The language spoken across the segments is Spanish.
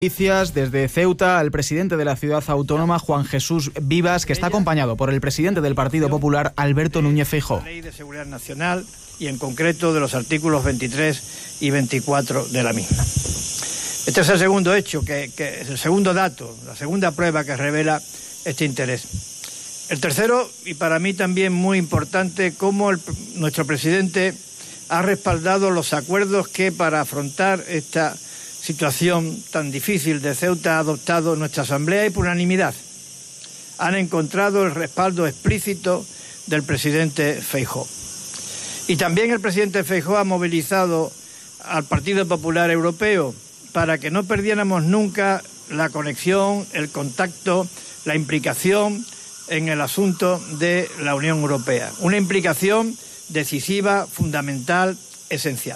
Noticias desde Ceuta al presidente de la ciudad autónoma, Juan Jesús Vivas, que está acompañado por el presidente del Partido Popular, Alberto Núñez Feijóo. La Ley de Seguridad Nacional y en concreto de los artículos 23 y 24 de la misma. Este es el segundo hecho, que es el segundo dato, la segunda prueba que revela este interés. El tercero, y para mí también muy importante, cómo nuestro presidente ha respaldado los acuerdos que para afrontar esta situación tan difícil de Ceuta ha adoptado nuestra Asamblea y por unanimidad. Han encontrado el respaldo explícito del presidente Feijóo. Y también el presidente Feijóo ha movilizado al Partido Popular Europeo para que no perdiéramos nunca la conexión, el contacto, la implicación en el asunto de la Unión Europea. Una implicación decisiva, fundamental, esencial.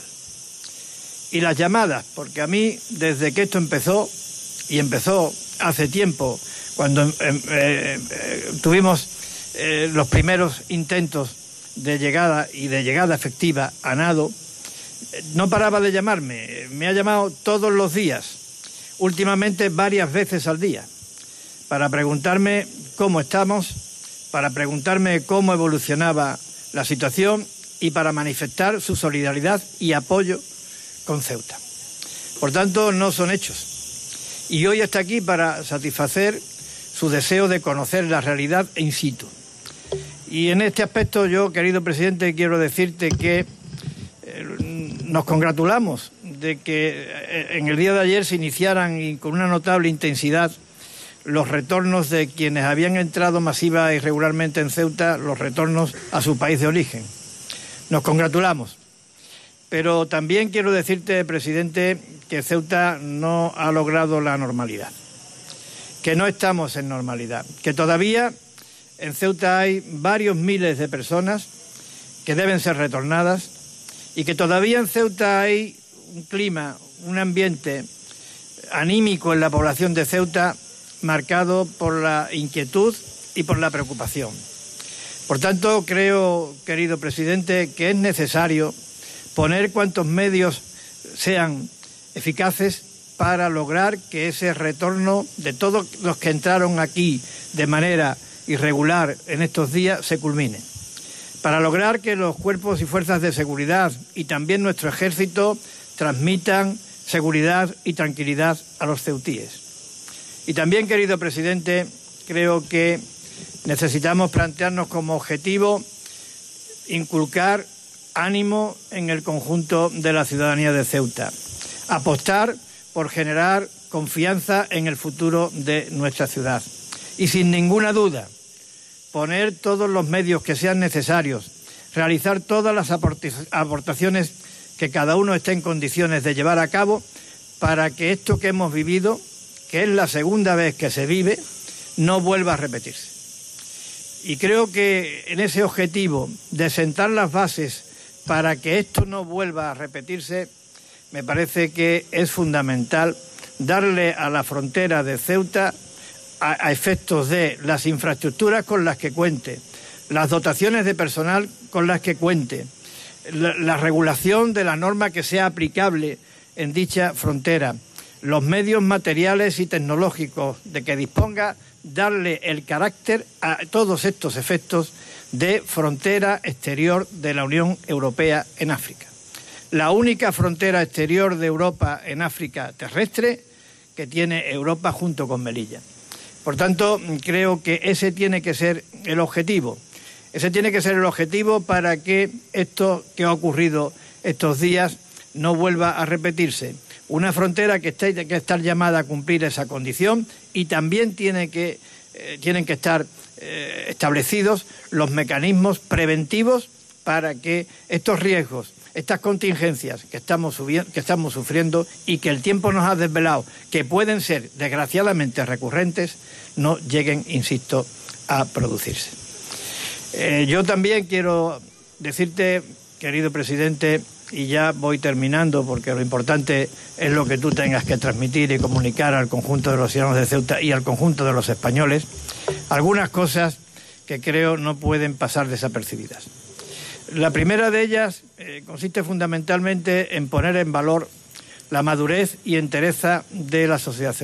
Y las llamadas, porque a mí, desde que esto empezó, y empezó hace tiempo, cuando tuvimos los primeros intentos de llegada y de llegada efectiva a nado, no paraba de llamarme. Me ha llamado todos los días, últimamente varias veces al día, para preguntarme cómo estamos, para preguntarme cómo evolucionaba la situación y para manifestar su solidaridad y apoyo con Ceuta. Por tanto, no son hechos. Y hoy está aquí para satisfacer su deseo de conocer la realidad in situ. Y en este aspecto yo, querido presidente, quiero decirte que nos congratulamos de que en el día de ayer se iniciaran y con una notable intensidad los retornos de quienes habían entrado masiva y regularmente en Ceuta, los retornos a su país de origen. Nos congratulamos. Pero también quiero decirte, presidente, que Ceuta no ha logrado la normalidad, que no estamos en normalidad, que todavía en Ceuta hay varios miles de personas que deben ser retornadas y que todavía en Ceuta hay un clima, un ambiente anímico en la población de Ceuta marcado por la inquietud y por la preocupación. Por tanto, creo, querido presidente, que es necesario poner cuantos medios sean eficaces para lograr que ese retorno de todos los que entraron aquí de manera irregular en estos días se culmine. Para lograr que los cuerpos y fuerzas de seguridad y también nuestro ejército transmitan seguridad y tranquilidad a los ceutíes. Y también, querido presidente, creo que necesitamos plantearnos como objetivo inculcar ánimo en el conjunto de la ciudadanía de Ceuta. Apostar por generar confianza en el futuro de nuestra ciudad. Y sin ninguna duda, poner todos los medios que sean necesarios, realizar todas las aportaciones que cada uno esté en condiciones de llevar a cabo para que esto que hemos vivido, que es la segunda vez que se vive, no vuelva a repetirse. Y creo que en ese objetivo de sentar las bases para que esto no vuelva a repetirse, me parece que es fundamental darle a la frontera de Ceuta, a efectos de las infraestructuras con las que cuente, las dotaciones de personal con las que cuente, la regulación de la norma que sea aplicable en dicha frontera, los medios materiales y tecnológicos de que disponga, darle el carácter a todos estos efectos de frontera exterior de la Unión Europea en África. La única frontera exterior de Europa en África terrestre que tiene Europa junto con Melilla. Por tanto, creo que ese tiene que ser el objetivo. Ese tiene que ser el objetivo para que esto que ha ocurrido estos días no vuelva a repetirse. Una frontera que está llamada a cumplir esa condición y también tienen que estar establecidos los mecanismos preventivos para que estos riesgos, estas contingencias que estamos sufriendo y que el tiempo nos ha desvelado, que pueden ser desgraciadamente recurrentes, no lleguen, insisto, a producirse. Yo también quiero decirte, querido presidente, y ya voy terminando porque lo importante es lo que tú tengas que transmitir y comunicar al conjunto de los ciudadanos de Ceuta y al conjunto de los españoles, algunas cosas que creo no pueden pasar desapercibidas. La primera de ellas consiste fundamentalmente en poner en valor la madurez y entereza de la sociedad.